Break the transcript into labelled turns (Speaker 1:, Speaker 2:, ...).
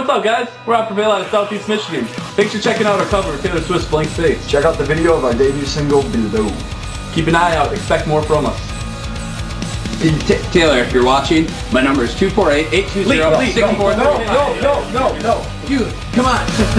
Speaker 1: what's up, guys? We're out for Vail out of Southeast Michigan. Thanks for checking out our cover of Taylor Swift's Blank Space.
Speaker 2: Check out the video of our debut single, Below.
Speaker 1: Keep an eye out. Expect more from us.
Speaker 3: Taylor, if you're watching, my number is 248-820-6430.
Speaker 2: No.
Speaker 3: Dude, come on.